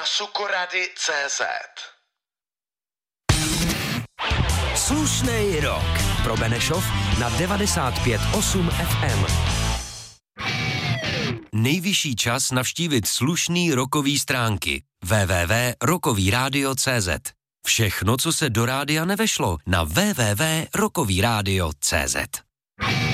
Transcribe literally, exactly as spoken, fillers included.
Sukorady tečka cé zet. Slušnej rok pro Benešov na devadesát pět osm ef em. Nejvyšší čas navštívit slušný rokový stránky w w w tečka rokový rádio tečka cé zet. Všechno, co se do rádia nevešlo, na w w w tečka rokový rádio tečka cé zet.